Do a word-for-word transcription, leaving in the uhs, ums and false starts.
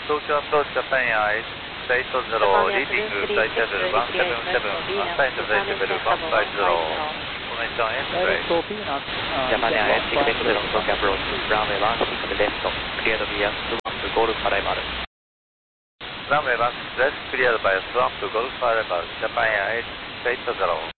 Tokyo approach Japan Airlines, straight to zero, leading flight level one seven seven, assign to flight level one five zero. Information entry. Japan Airlines, six zero, Tokyo approach, runway one six left, cleared via Swamp to Golf arrival. Runway one six left, cleared by Swamp to Golf arrival, Japan Airlines, straight to zero.